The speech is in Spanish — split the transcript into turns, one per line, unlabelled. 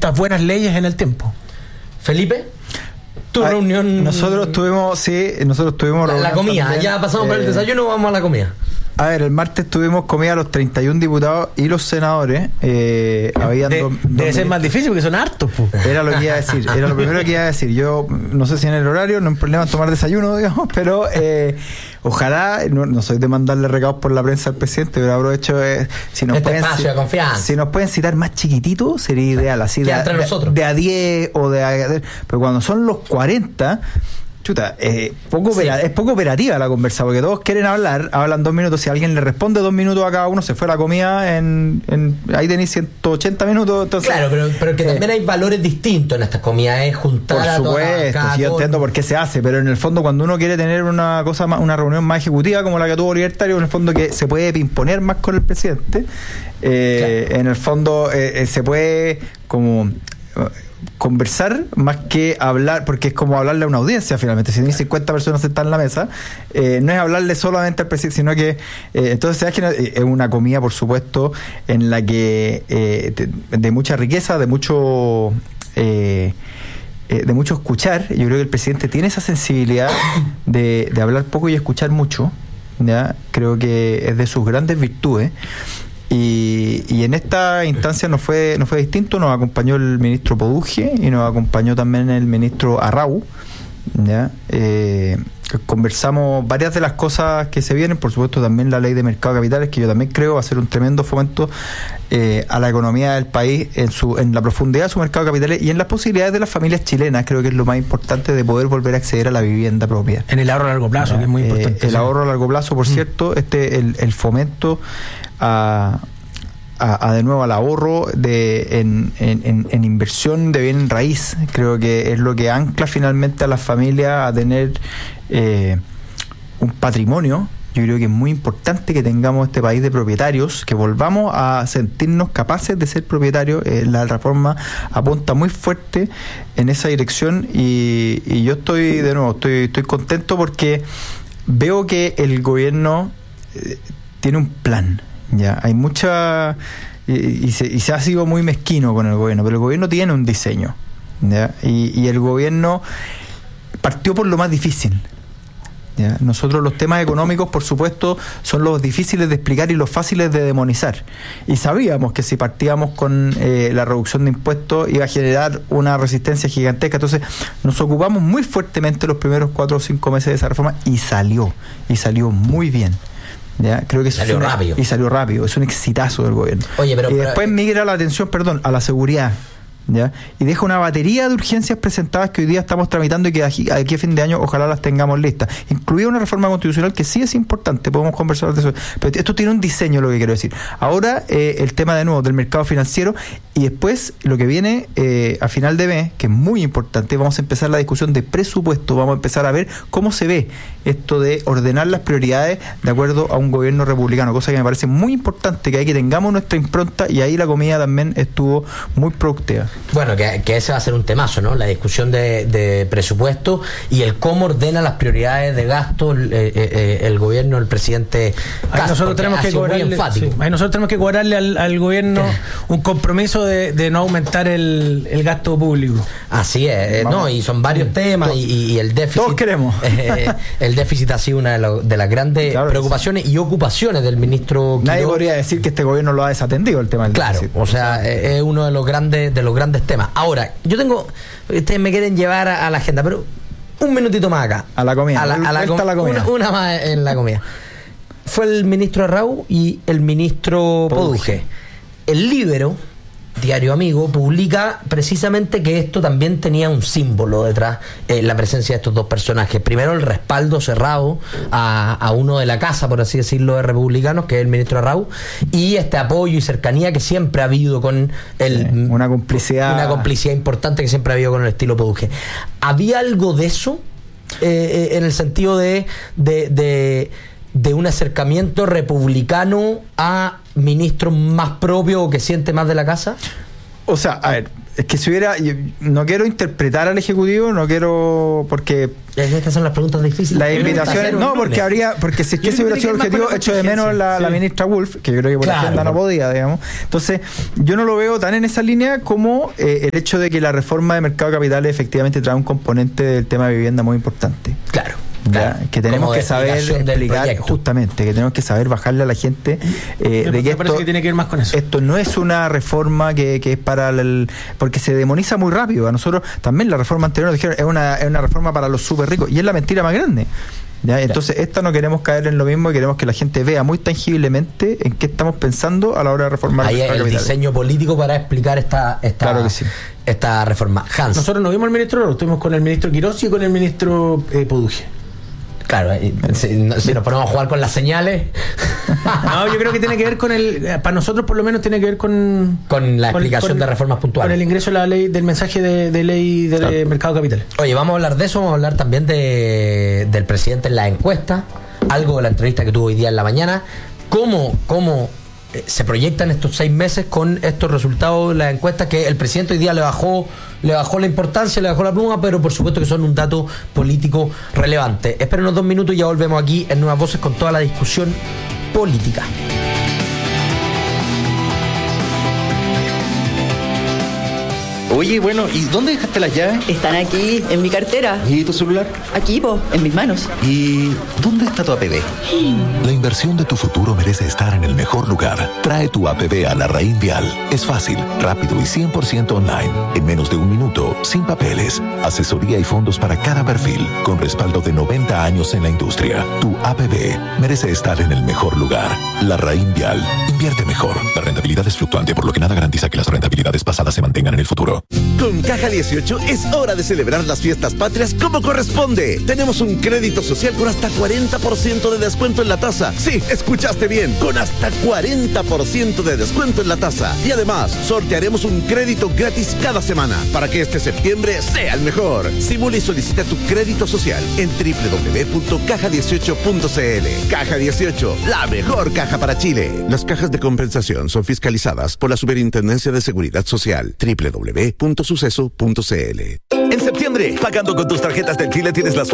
estas buenas leyes en el tiempo.
Felipe, tu reunión.
Nosotros tuvimos
la comida, también. Ya pasamos por el desayuno, vamos a la comida.
A ver, el martes tuvimos comida a los 31 diputados y los senadores.
Debe ser más difícil porque son hartos.
Era lo que iba a decir, era lo primero que iba a decir. Yo no sé si en el horario, no hay problema en tomar desayuno, digamos, pero ojalá, no soy de mandarle recados por la prensa al presidente, pero aprovecho, si nos pueden citar más chiquititos, sería ideal, así de a 10 o pero cuando son los 40... Chuta, es poco operativa la conversa, porque todos quieren hablan 2 minutos, si alguien le responde 2 minutos a cada uno, se fue la comida ahí tenéis 180 minutos. Entonces,
claro, pero que también hay valores distintos en estas comidas, es juntar
por supuesto, sí, yo entiendo por qué se hace, pero en el fondo cuando uno quiere tener una reunión más ejecutiva como la que tuvo Libertario, en el fondo que se puede imponer más con el presidente, en el fondo se puede como... conversar más que hablar, porque es como hablarle a una audiencia finalmente. Si 50 personas están en la mesa, no es hablarle solamente al presidente, sino que entonces sabes que es una comida, por supuesto, en la que de mucha riqueza, de mucho escuchar. Yo creo que el presidente tiene esa sensibilidad de hablar poco y escuchar mucho, ¿ya? Creo que es de sus grandes virtudes. Y en esta instancia no fue distinto. Nos acompañó el ministro Poduje y nos acompañó también el ministro Arrau, ¿ya? Conversamos varias de las cosas que se vienen, por supuesto también la ley de mercado de capitales, que yo también creo va a ser un tremendo fomento a la economía del país en la profundidad de su mercado de capitales y en las posibilidades de las familias chilenas. Creo que es lo más importante, de poder volver a acceder a la vivienda propia.
En el ahorro a largo plazo, que es muy importante.
El ahorro a largo plazo, por cierto, el fomento a de nuevo al ahorro en inversión de bien raíz. Creo que es lo que ancla finalmente a las familias a tener un patrimonio. Yo creo que es muy importante que tengamos este país de propietarios, que volvamos a sentirnos capaces de ser propietarios. La reforma apunta muy fuerte en esa dirección y yo estoy contento porque veo que el gobierno tiene un plan. Ya, hay mucha y se ha sido muy mezquino con el gobierno, pero el gobierno tiene un diseño, ¿ya? Y el gobierno partió por lo más difícil, ¿ya? Nosotros los temas económicos, por supuesto, son los difíciles de explicar y los fáciles de demonizar. Y sabíamos que si partíamos con la reducción de impuestos iba a generar una resistencia gigantesca. Entonces nos ocupamos muy fuertemente los primeros 4 o 5 meses de esa reforma y salió muy bien. ¿Ya? Creo que
salió rápido.
Es un exitazo del gobierno.
Oye,
y después migra la atención, a la seguridad, ¿ya? Y deja una batería de urgencias presentadas que hoy día estamos tramitando y que aquí a fin de año ojalá las tengamos listas, incluida una reforma constitucional que sí es importante, podemos conversar de eso, pero esto tiene un diseño, lo que quiero decir. Ahora el tema de nuevo del mercado financiero, y después lo que viene a final de mes, que es muy importante, vamos a empezar la discusión de presupuesto, vamos a empezar a ver cómo se ve esto de ordenar las prioridades de acuerdo a un gobierno republicano, cosa que me parece muy importante, que hay que tengamos nuestra impronta, y ahí la comida también estuvo muy productiva.
Bueno, que ese va a ser un temazo, ¿no? La discusión de presupuesto y el cómo ordena las prioridades de gasto el gobierno, el presidente Castro.
Nosotros tenemos que cobrarle al gobierno un compromiso de no aumentar el gasto público.
Así es, no, y son varios temas y el déficit.
Todos queremos.
El déficit ha sido una de las grandes preocupaciones y ocupaciones del ministro Quiró.
Nadie podría decir que este gobierno lo ha desatendido, el tema del déficit.
O sea, es uno de los grandes temas. Ahora, ustedes me quieren llevar a la agenda, pero un minutito más acá.
A la comida.
Una más en la comida. Fue el ministro Arrau y el ministro Poduje. El Líbero, diario amigo, publica precisamente que esto también tenía un símbolo detrás, la presencia de estos dos personajes. Primero, el respaldo cerrado a uno de la casa, por así decirlo, de republicanos, que es el ministro Arrau, y este apoyo y cercanía que siempre ha habido con
una complicidad
importante que siempre ha habido con el estilo Poduje. ¿Había algo de eso en el sentido de un acercamiento republicano a ministros más propios o que siente más de la casa?
O sea, a ver, Es que si hubiera, no quiero interpretar al Ejecutivo, no quiero, porque
estas son las preguntas difíciles.
Las invitaciones, no, porque si es que ese hubiera sido el objetivo, echo de menos la ministra Wolf, que yo creo que por agenda no podía, digamos. Entonces, yo no lo veo tan en esa línea como el hecho de que la reforma de mercado de capitales efectivamente trae un componente del tema de vivienda muy importante.
Claro.
Que tenemos que saber explicar, justamente, que tenemos que saber bajarle a la gente de que
esto que tiene que ver más con eso.
Esto no es una reforma que es para porque se demoniza muy rápido. A nosotros también la reforma anterior nos dijeron es una reforma para los súper ricos, y es la mentira más grande. ¿Ya? Entonces, esta no queremos caer en lo mismo, y queremos que la gente vea muy tangiblemente en qué estamos pensando a la hora de reformar.
Ahí el diseño político para explicar
claro que sí.
Esta reforma. Hans.
Nosotros no vimos al ministro, estuvimos con el ministro Quirós y con el ministro Poduje.
Claro, si nos ponemos a jugar con las señales.
No, yo creo que tiene que ver con para nosotros por lo menos tiene que ver con
la explicación de reformas puntuales.
Con el ingreso a la ley, del mensaje de ley del mercado de capitales.
Oye, vamos a hablar de eso, vamos a hablar también del presidente en la encuesta, algo de la entrevista que tuvo hoy día en la mañana, cómo se proyectan estos 6 meses con estos resultados de las encuestas, que el presidente hoy día le bajó la importancia, le bajó la pluma, pero por supuesto que son un dato político relevante. Espérenos 2 minutos y ya volvemos aquí en Nuevas Voces con toda la discusión política.
Oye, bueno, ¿y dónde dejaste las llaves?
Están aquí, en mi cartera.
¿Y tu celular?
Aquí, en mis manos.
¿Y dónde está tu APB?
La inversión de tu futuro merece estar en el mejor lugar. Trae tu APB a Larraín Vial. Es fácil, rápido y 100% online. En menos de 1 minuto, sin papeles. Asesoría y fondos para cada perfil, con respaldo de 90 años en la industria. Tu APB merece estar en el mejor lugar. Larraín Vial. Invierte mejor. La rentabilidad es fluctuante, por lo que nada garantiza que las rentabilidades pasadas se mantengan en el futuro.
Con Caja 18 es hora de celebrar las fiestas patrias como corresponde. Tenemos un crédito social con hasta 40% de descuento en la tasa. Sí, escuchaste bien, con hasta 40% de descuento en la tasa. Y además, sortearemos un crédito gratis cada semana para que este septiembre sea el mejor. Simula y solicita tu crédito social en www.caja18.cl. Caja 18, la mejor caja para Chile. Las cajas de compensación son fiscalizadas por la Superintendencia de Seguridad Social. www.suceso.cl. En septiembre, pagando con tus tarjetas del Chile tienes la